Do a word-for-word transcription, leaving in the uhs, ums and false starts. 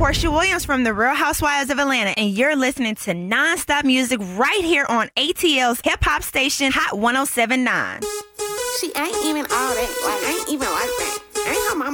Portia Williams from The Real Housewives of Atlanta, and you're listening to Nonstop Music right here on A T L's hip hop station, Hot one oh seven point nine. She ain't even all that. Like, ain't even like that. Ain't her mama